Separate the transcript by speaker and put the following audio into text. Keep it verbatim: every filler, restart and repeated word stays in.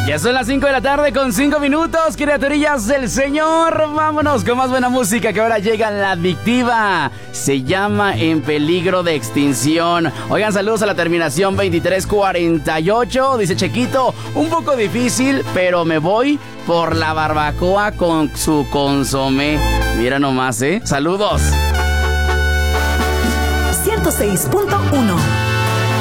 Speaker 1: Ya son las cinco de la tarde con cinco minutos, criaturillas del Señor. Vámonos con más buena música, que ahora llega La Adictiva. Se llama En Peligro de Extinción. Oigan, saludos a la terminación veintitrés cuarenta y ocho. Dice Chequito, un poco difícil, pero me voy por la barbacoa con su consomé. Mira nomás, ¿eh? Saludos.
Speaker 2: ciento seis punto uno